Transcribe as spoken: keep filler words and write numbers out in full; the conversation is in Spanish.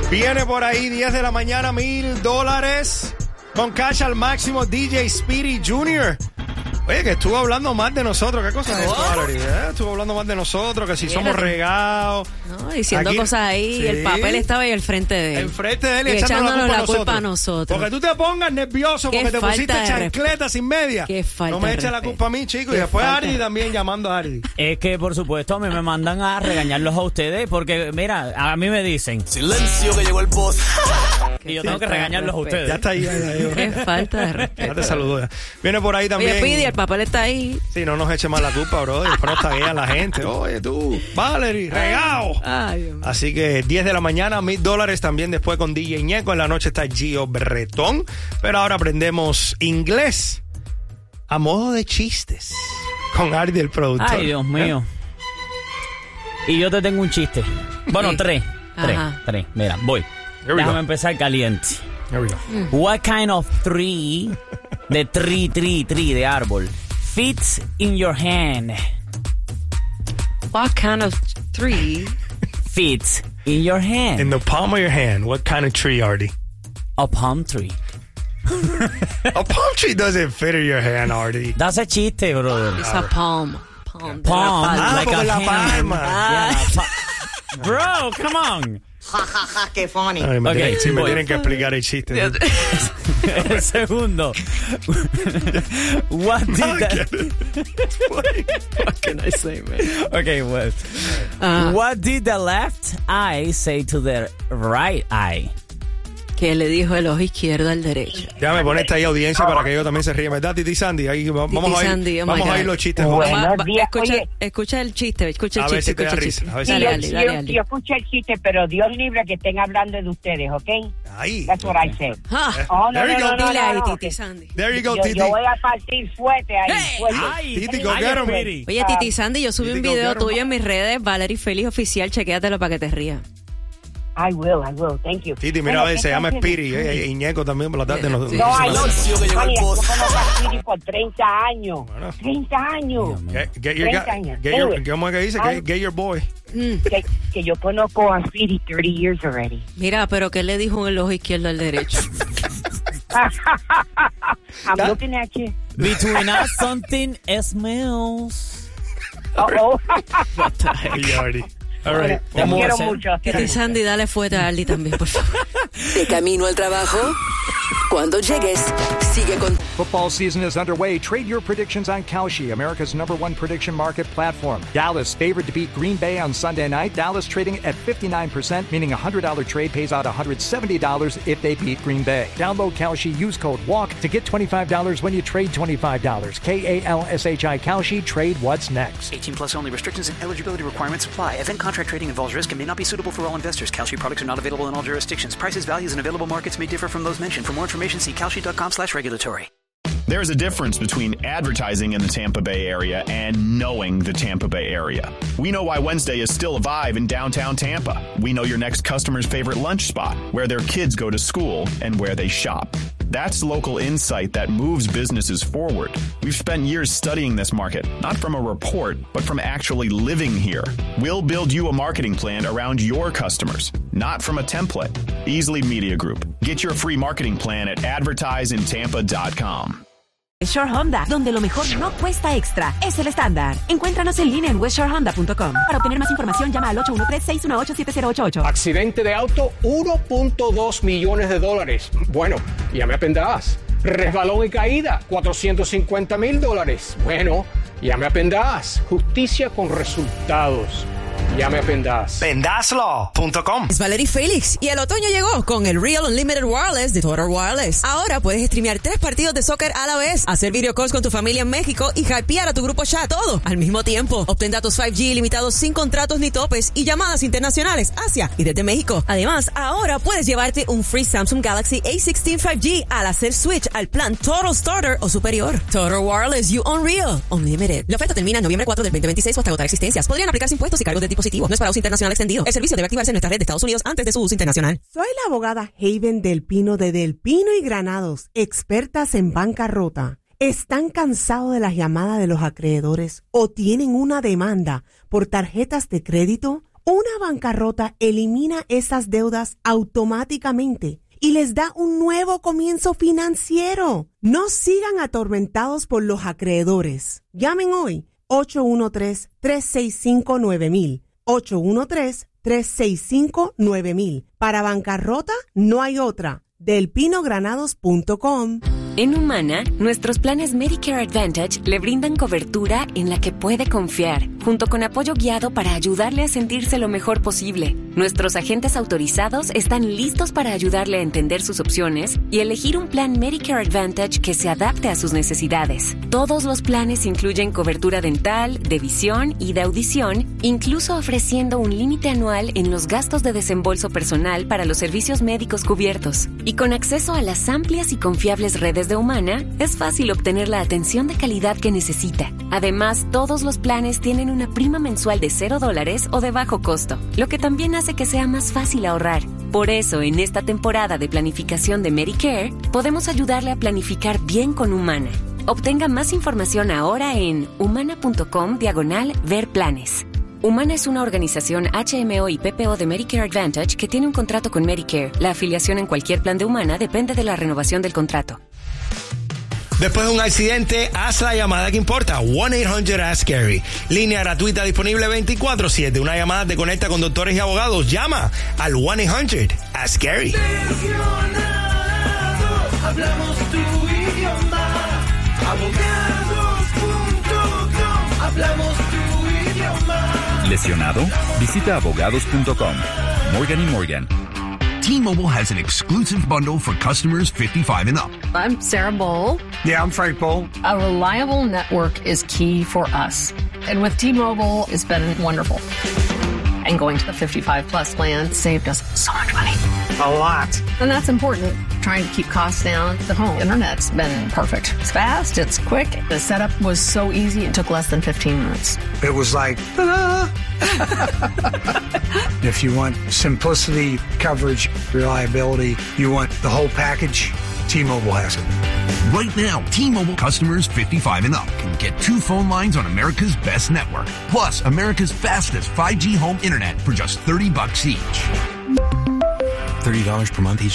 Viene por ahí, diez de la mañana, mil dólares. Con cash al máximo, D J Speedy junior Oye, que estuvo hablando más de nosotros. ¿Qué cosa es esto, Valerie? ¿Eh? Estuvo hablando más de nosotros, que si somos regados. No, diciendo Aquí, cosas ahí. sí. El papel estaba ahí al frente de él. Enfrente de él y, y echándonos echándonos la culpa, la a, culpa nosotros. a nosotros. Porque tú te pongas nervioso Qué porque te pusiste falta de chancleta respeto. sin media. Qué falta no me de eches la respeto. culpa a mí, chico. Y Qué después falta. Ardi también llamando a Ardi. Es que, por supuesto, a mí me mandan a regañarlos a ustedes porque, mira, a mí me dicen... Silencio que llegó el boss. Y yo tengo que regañarlos a ustedes. Ya está ahí. Ya, ya, Qué falta de ya respeto. te saludó. Ya. Viene por ahí también. Oye, Pidi, el papel está ahí. Sí, no nos eche más la culpa, bro. Después nos taguean la gente. Oye, tú, Valerie, regao. Ay, Dios mío. Así que diez de la mañana, mil dólares también después con D J Ñeco. En la noche está Gio Bretón. Pero ahora aprendemos inglés a modo de chistes con Ardi, el productor. Ay, Dios mío. Y yo te tengo un chiste. Bueno, Sí. tres. Tres, Ajá. tres. Mira, voy. Here we Déjame go. empezar caliente. Here we go. What kind of tree, de tree, tree, tree, de árbol, fits in your hand? What kind of tree? Fits in your hand. In the palm of your hand, what kind of tree, Ardi? A palm tree. A palm tree doesn't fit in your hand, Ardi. Das a chiste, brother. It's a palm. Palm. de la Palm, palma. Ah, like porque a la hand. palma. Yeah, pa- Bro, come on. Ja, ja, ja, qué funny. Ay, me Ok, tienen- sí, me voy. tienen que explicar el chiste. El segundo. What did the... What can I say, man? Okay, well. Ah, What did the left eye say to the right eye? que le dijo el ojo izquierdo al derecho. Déjame ponerte ahí audiencia para que ellos también se ríen, ¿verdad, Titi Sandy? Ahí va- vamos a ir, Sandy, oh my vamos a God. ir los chistes. Bueno. juntos. Va- va- días, escucha, oye. escucha el chiste, escucha el A ver chiste, si te da escucha el risa, chiste. a ver si Dale, te da Aldi, yo, dale, yo, Aldi. yo escuché el chiste, pero Dios libre que estén hablando de ustedes, ¿ok? Ahí. That's what I said. Ah, Oh, no, There you no, go. no, no, dile no, ahí, no, Titi que- Sandy. There you go, yo, Titi. yo voy a partir fuerte ahí. Hey, fuerte. Ay, Titi, go ay, get 'em. Speedy. Oye, Titi Sandy, yo subí Titi, un go video get 'em. tuyo en mis redes, Valerie Feliz Oficial, chequéatelo para que te rías. I will, I will. Thank you. Titi, mira, Bueno, a ver, ¿qué se llama tal? Speedy. eh, y Ñeco también por la tarde. nos- Sí. No, nos- I know. Silencio que llegó el Honey, yo boss. conozco a Speedy por treinta años. Bueno. treinta años. Get, get your, treinta guy- años. get your, Anyway, ¿cómo es que dice? I- Get, get your boy. Que, que yo conozco a Speedy thirty years already. Mira, pero ¿qué le dijo el ojo izquierdo al derecho? I'm That- looking at you. Between us something smells. Uh-oh. Y Ardi. All right. Te Vamos a quiero hacer- mucho. te quiero Titi mucho. Sandy, dale fuerte a Aldi también, por favor. De camino al trabajo. Cuando llegues, sigue con Football season is underway. Trade your predictions on Kalshi, America's number one prediction market platform. Dallas favored to beat Green Bay on Sunday night. Dallas trading at fifty-nine percent, meaning a one hundred dollars trade pays out one hundred seventy dollars if they beat Green Bay. Download Kalshi, use code WALK to get twenty-five dollars when you trade twenty-five dollars. K A L S H I Kalshi, trade what's next. eighteen plus only. Restrictions and eligibility requirements apply. Event contract trading involves risk and may not be suitable for all investors. Kalshi products are not available in all jurisdictions. Prices, values, and available markets may differ from those mentioned. For more information, see kalshi.com slash regulatory. There's a difference between advertising in the Tampa Bay area and knowing the Tampa Bay area. We know why Wednesday is still alive in downtown Tampa. We know your next customer's favorite lunch spot, where their kids go to school and where they shop. That's local insight that moves businesses forward. We've spent years studying this market, not from a report, but from actually living here. We'll build you a marketing plan around your customers, not from a template. Easily Media Group. Get your free marketing plan at advertise in tampa dot com. Westshore Honda, donde lo mejor no cuesta extra, es el estándar. Encuéntranos en línea en westshore honda punto com. Para obtener más información, llama al ocho uno tres, seis uno ocho, siete cero ocho ocho. Accidente de auto, uno punto dos millones de dólares. Bueno, ya me aprenderás. Resbalón y caída, cuatrocientos cincuenta mil dólares. Bueno, ya me aprenderás. Justicia con resultados. Ya me aprenderás. Vendazlo punto com. Es Valerie Félix y el otoño llegó con el Real Unlimited Wireless de Total Wireless. Ahora puedes streamear tres partidos de soccer a la vez, hacer video calls con tu familia en México y hypear a tu grupo chat, todo al mismo tiempo. Obtén datos cinco G ilimitados sin contratos ni topes y llamadas internacionales hacia y desde México. Además, ahora puedes llevarte un free Samsung Galaxy A dieciséis cinco G al hacer switch al plan Total Starter o superior. Total Wireless, you Unreal Unlimited. La oferta termina en noviembre cuatro del veinte veintiséis o hasta agotar existencias. Podrían aplicarse impuestos y cargos de dispositivo. No es para uso internacional extendido. El servicio debe activarse en nuestra red de Estados Unidos antes de su uso internacional. Soy la abogada Haven Del Pino de Del Pino y Granados, expertas en bancarrota. ¿Están cansados de las llamadas de los acreedores o tienen una demanda por tarjetas de crédito? Una bancarrota elimina esas deudas automáticamente y les da un nuevo comienzo financiero. No sigan atormentados por los acreedores. Llamen hoy ocho uno tres, tres seis cinco, nueve mil. ocho uno tres, tres seis cinco, nueve mil. Para bancarrota no hay otra. del pino granados punto com. En Humana, nuestros planes Medicare Advantage le brindan cobertura en la que puede confiar, junto con apoyo guiado para ayudarle a sentirse lo mejor posible. Nuestros agentes autorizados están listos para ayudarle a entender sus opciones y elegir un plan Medicare Advantage que se adapte a sus necesidades. Todos los planes incluyen cobertura dental, de visión y de audición, incluso ofreciendo un límite anual en los gastos de desembolso personal para los servicios médicos cubiertos. Y con acceso a las amplias y confiables redes de Humana, es fácil obtener la atención de calidad que necesita. Además, todos los planes tienen una prima mensual de cero dólares o de bajo costo, lo que también hace que sea más fácil ahorrar. Por eso, en esta temporada de planificación de Medicare, podemos ayudarle a planificar bien con Humana. Obtenga más información ahora en humana.com diagonal ver planes. Humana es una organización H M O y P P O de Medicare Advantage que tiene un contrato con Medicare. La afiliación en cualquier plan de Humana depende de la renovación del contrato. Después de un accidente, haz la llamada que importa. one eight hundred ask Gary. Línea gratuita disponible veinticuatro siete. Una llamada te conecta con doctores y abogados. Llama al one eight hundred ask Gary. Hablamos tu idioma. Abogados punto com. Hablamos tu idioma. ¿Lesionado? Visita abogados punto com. Morgan y Morgan. T-Mobile has an exclusive bundle for customers fifty-five and up. I'm Sarah Bowl. Yeah, I'm Frank Bowl. A reliable network is key for us. And with T-Mobile, it's been wonderful. And going to the fifty-five plus plan saved us so much money. A lot. And that's important. Trying to keep costs down. The home internet's been perfect. It's fast, it's quick. The setup was so easy, it took less than fifteen minutes. It was like, ta-da! If you want simplicity, coverage, reliability, you want the whole package, T-Mobile has it. Right now, T-Mobile customers fifty-five and up can get two phone lines on America's best network, plus America's fastest five G home internet for just thirty bucks each. thirty dollars per month each